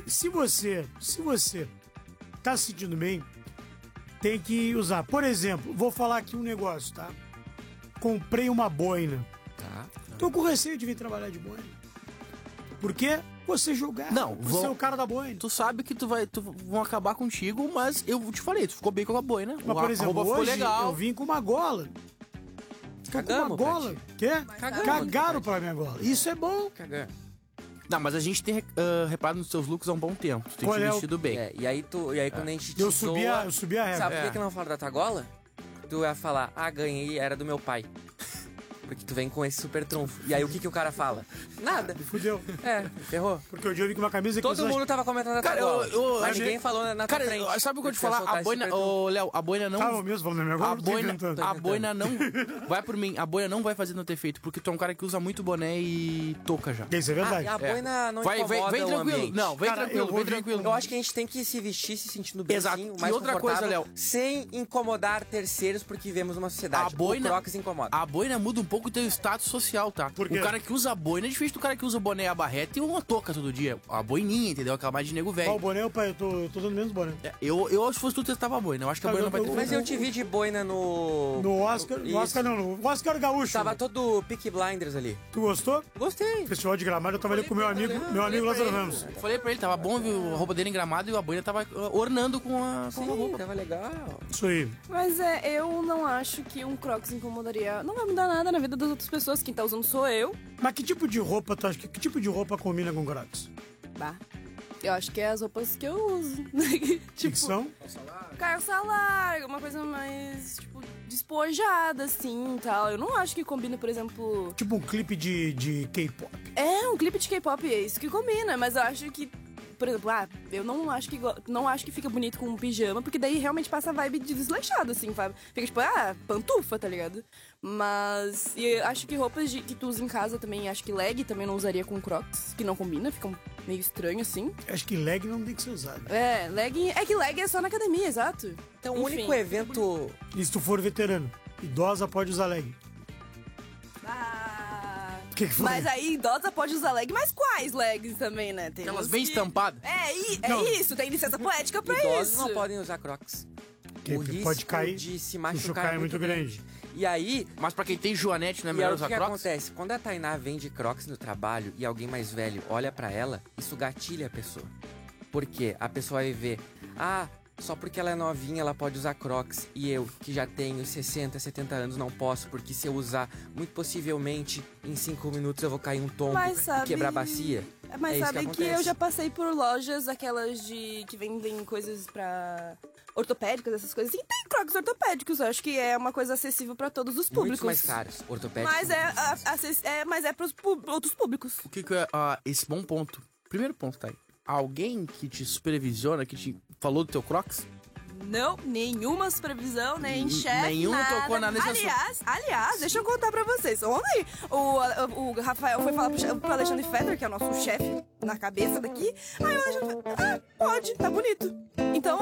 se você tá se sentindo bem, tem que usar. Por exemplo, vou falar aqui um negócio, tá? Comprei uma boina. Tá. Tô com receio de vir trabalhar de boina. Por quê? Você jogar. Não, você é o cara da boina. Tu sabe que vão acabar contigo, mas eu te falei, tu ficou bem com a boina. Mas, por exemplo, a roupa ficou hoje legal. eu vim com uma gola. Cagamos, com uma gola. Quê? Cagaram pra minha gola. Isso é bom. Cagando. Não, mas a gente tem reparado nos teus looks há um bom tempo. Tu tem Qual te é o- vestido bem. E aí quando a gente te Eu subi a régua. Sabe por que não fala da tua gola? Tu ia falar, ganhei, era do meu pai. Porque tu vem com esse super trunfo. E aí o que o cara fala? Nada. Fudeu. Ferrou. Porque hoje eu vim com uma camisa que Todo mundo tava comentando da tua Cara, gola. Mas achei- ninguém falou na tua Cara, frente. sabe o que eu te Você ia falar? soltar A esse boina, super trunfo. ô, Léo, a boina não... Tava mesmo falando da minha gola. A eu tô boina, inventando. a boina não... Vai por mim, a boina não vai fazer no ter feito, porque tu é um cara que usa muito boné e touca já. Isso é verdade. A boina não Vai, incomoda vem o tranquilo. ambiente. Não, vem Cara, tranquilo, eu vou vem vir- tranquilo. Eu acho que a gente tem que se vestir se sentindo bem, Exato. assim, E mais outra coisa, confortável, Léo. sem incomodar terceiros, porque vivemos numa sociedade. A boina- O Crocs incomoda. A boina muda um pouco o teu status social, tá? Por quê? O cara que usa a boina é diferente do cara que usa o boné e a barreta e uma touca todo dia. A boininha, entendeu? Aquela mais de nego Ó, o velho. boné, eu tô dando menos boné. Eu se fosse tu, testava a boina. Eu acho que a boina não vai ter Mas feito. eu te vi de boina no... No Oscar, Isso. no Oscar não, no Oscar Gaúcho. Tava todo Peaky Blinders ali. Tu gostou? Gostei. Festival de Gramado, eu tava ali com meu amigo Lázaro Ramos. Eu falei pra ele, tava bom, viu? A roupa dele em Gramado e a boina tava ornando com a Sim, roupa. tava legal. Isso aí. Mas eu não acho que um Crocs incomodaria. Não vai mudar nada na vida das outras pessoas. Quem tá usando sou eu. Mas que tipo de roupa tu acha? Que tipo de roupa combina com Crocs? Bah. Eu acho que é as roupas que eu uso. tipo, Ficção? calça larga, uma coisa mais, tipo, despojada, assim, e tal. Eu não acho que combina, por exemplo... Tipo um clipe de K-pop. É, um clipe de K-pop é isso que combina, mas eu acho que... Por exemplo, eu não acho que fica bonito com um pijama, porque daí realmente passa a vibe de desleixado, assim, sabe? Fica tipo, pantufa, tá ligado? Mas... E eu acho que roupas que tu usa em casa também, acho que leg também não usaria com Crocs, que não combina, fica meio estranho, assim. Acho que leg não tem que ser usado. É, leg... É que leg é só na academia, exato. Então o único evento... E se tu for veterano? Idosa pode usar leg. Que foi? Mas aí idosa pode usar leg, mas quais legs também, né? Tem Aquelas uns bem que- estampadas. Não. Isso, tem licença poética pra Idosos isso. não podem usar Crocs. Que O risco pode cair, de se o machucar chocar é muito grande. E aí, Mas pra quem tem joanete, não é e aí melhor o usar que Crocs? acontece? Quando a Tainá vende Crocs no trabalho e alguém mais velho olha pra ela, isso gatilha a pessoa. Por quê? A pessoa vai ver, só porque ela é novinha ela pode usar Crocs e eu, que já tenho 60, 70 anos, não posso, porque se eu usar, muito possivelmente, em 5 minutos eu vou cair um tombo Mas sabe- e quebrar a bacia. Mas É isso sabe que acontece. eu já passei por lojas, aquelas que vendem coisas pra ortopédicas, essas coisas. E tem Crocs ortopédicos, eu acho que é uma coisa acessível pra todos os públicos. Muito mais caros, ortopédicos. Mas é pros outros públicos. O que é esse bom ponto? Primeiro ponto, tá aí. Alguém que te supervisiona, que te falou do teu Crocs? Não, nenhuma supervisão, nem chefe, Nenhuma nada. tocou nada nesse Aliás, deixa eu contar pra vocês. Ontem, o Rafael foi falar pro Alexandre Fetter, que é o nosso chefe na cabeça daqui. Aí o Alexandre falou, pode, tá bonito. Então,